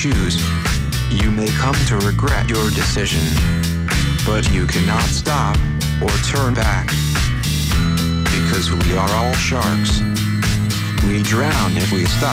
choose. You may come to regret your decision, but you cannot stop or turn back. Because we are all sharks. We drown if we stop.